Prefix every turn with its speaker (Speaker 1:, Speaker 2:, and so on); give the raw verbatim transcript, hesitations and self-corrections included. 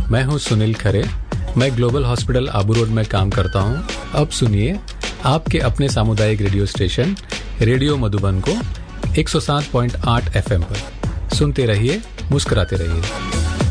Speaker 1: मैं हूं सुनील खरे। मैं ग्लोबल हॉस्पिटल आबू रोड में काम करता हूं। अब सुनिए आपके अपने सामुदायिक रेडियो स्टेशन रेडियो मधुबन को एक सौ सात पॉइंट आठ एफएम पर। सुनते रहिए, मुस्कुराते रहिए।